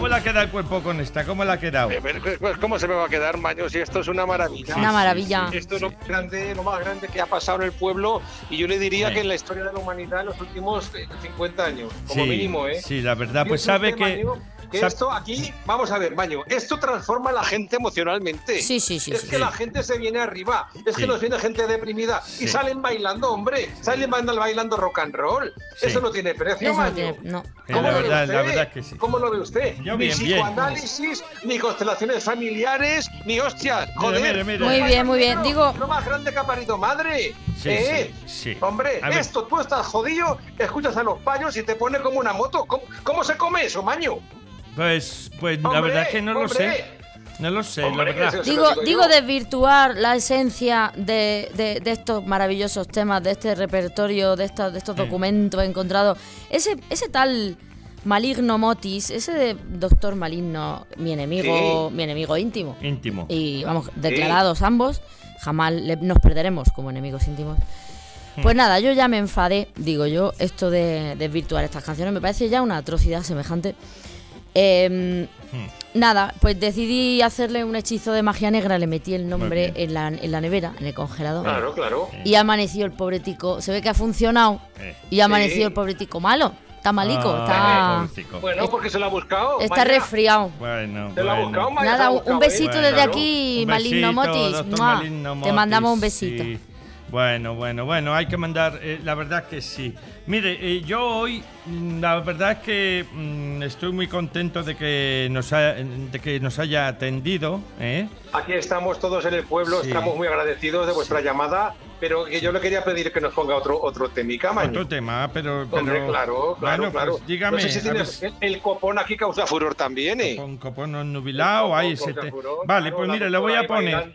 le ha quedado el cuerpo con esta? ¿Cómo le ha quedado? Pues, ¿cómo se me va a quedar, Maño, si esto es una maravilla? Una maravilla. Esto es lo más grande que ha pasado en el pueblo, y yo le diría que en la historia de la humanidad en los últimos 50 años, como mínimo, ¿eh? Sí, la verdad, pues Piense sabe usted, que... Maño, esto aquí, vamos a ver, Maño, esto transforma a la gente emocionalmente. Sí. Es que la gente se viene arriba, es que nos viene gente deprimida y salen bailando, hombre, bailando rock and roll. Eso no tiene precio, Maño. No. La verdad es que sí. ¿Cómo lo ve usted? Yo Ni bien, psicoanálisis, ni constelaciones familiares, ni hostias. Joder. Mira. Muy bien. Digo, Lo más grande que ha parido madre. Sí. Hombre, A ver. esto, tú estás jodido, escuchas a los payos y te pone como una moto. ¿Cómo se come eso, Maño? Pues la Hombre, verdad es que no lo sé. No lo sé, Hombre, la verdad. eso se lo digo yo. desvirtuar la esencia de estos maravillosos temas, de este repertorio, de estos documentos encontrados. Ese tal Maligno Motis, ese de Doctor Maligno, mi enemigo íntimo. Íntimo. Y vamos, declarados ambos, jamás nos perderemos como enemigos íntimos. Pues nada, yo ya me enfadé, digo yo, esto de desvirtuar estas canciones me parece ya una atrocidad semejante. Nada, pues decidí hacerle un hechizo de magia negra, le metí el nombre en la nevera, en el congelador. Claro. Y amaneció el pobre tico, se ve que ha funcionado, y amaneció el pobre tico malo. Está malico, Bueno, porque se lo ha buscado. está resfriado. Bueno, Se lo ha buscado, Maño. Nada, un besito Bueno, desde aquí, un Maligno besito, Motis. doctor ¡Mua! Maligno Te Motis, mandamos un besito. sí. Bueno, hay que mandar, la verdad que sí. Mire, yo hoy, la verdad es que estoy muy contento de que nos haya atendido, ¿eh? Aquí estamos todos en el pueblo, estamos muy agradecidos de vuestra llamada, pero que yo le quería pedir que nos ponga otro temica, Maño. Otro tema, pero Hombre, claro. Pues dígame. No sé si tienes el copón aquí causa furor también, ¿eh? Con copón nubilado, ahí ese. Vale, pues mire, le voy a poner.